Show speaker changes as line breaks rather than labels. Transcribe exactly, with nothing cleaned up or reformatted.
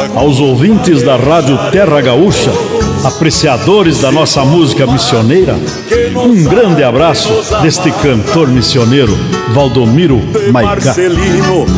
aos ouvintes da Rádio Terra Gaúcha, apreciadores da nossa música missioneira, um grande abraço deste cantor missioneiro, Valdomiro Maicá.